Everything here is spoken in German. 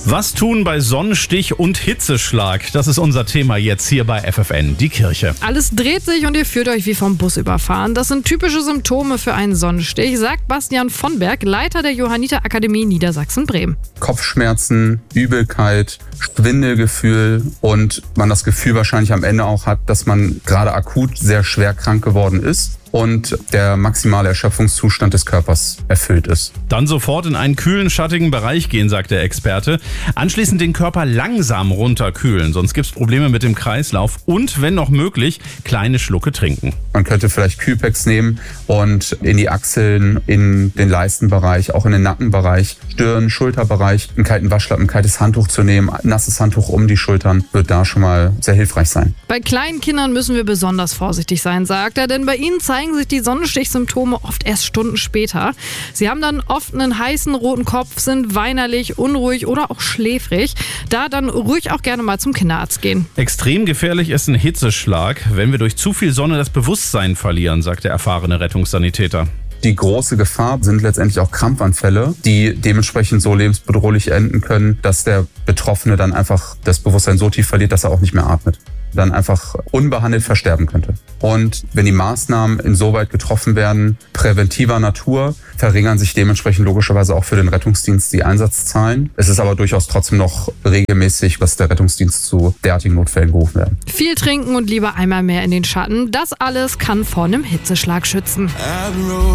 Was tun bei Sonnenstich und Hitzeschlag? Das ist unser Thema jetzt hier bei FFN, die Kirche. Alles dreht sich und ihr fühlt euch wie vom Bus überfahren. Das sind typische Symptome für einen Sonnenstich, sagt Bastian von Berg, Leiter der Johanniter-Akademie Niedersachsen-Bremen. Kopfschmerzen, Übelkeit, Schwindelgefühl und man das Gefühl wahrscheinlich am Ende auch hat, dass man gerade akut sehr schwer krank geworden ist und der maximale Erschöpfungszustand des Körpers erfüllt ist. Dann sofort in einen kühlen, schattigen Bereich gehen, sagt der Experte. Anschließend den Körper langsam runterkühlen, sonst gibt es Probleme mit dem Kreislauf und, wenn noch möglich, kleine Schlucke trinken. Man könnte vielleicht Kühlpacks nehmen und in die Achseln, in den Leistenbereich, auch in den Nackenbereich, Stirn, Schulterbereich, einen kalten Waschlappen, ein kaltes Handtuch zu nehmen, ein nasses Handtuch um die Schultern, wird da schon mal sehr hilfreich sein. Bei kleinen Kindern müssen wir besonders vorsichtig sein, sagt er, denn bei ihnen zeigen sich die Sonnenstichsymptome oft erst Stunden später. Sie haben dann oft einen heißen roten Kopf, sind weinerlich, unruhig oder auch schläfrig. Da dann ruhig auch gerne mal zum Kinderarzt gehen. Extrem gefährlich ist ein Hitzeschlag, wenn wir durch zu viel Sonne das Bewusstsein verlieren, sagt der erfahrene Rettungssanitäter. Die große Gefahr sind letztendlich auch Krampfanfälle, die dementsprechend so lebensbedrohlich enden können, dass der Betroffene dann einfach das Bewusstsein so tief verliert, dass er auch nicht mehr atmet. Dann einfach unbehandelt versterben könnte. Und wenn die Maßnahmen insoweit getroffen werden, präventiver Natur, verringern sich dementsprechend logischerweise auch für den Rettungsdienst die Einsatzzahlen. Es ist aber durchaus trotzdem noch regelmäßig, dass der Rettungsdienst zu derartigen Notfällen gerufen werden. Viel trinken und lieber einmal mehr in den Schatten. Das alles kann vor einem Hitzeschlag schützen.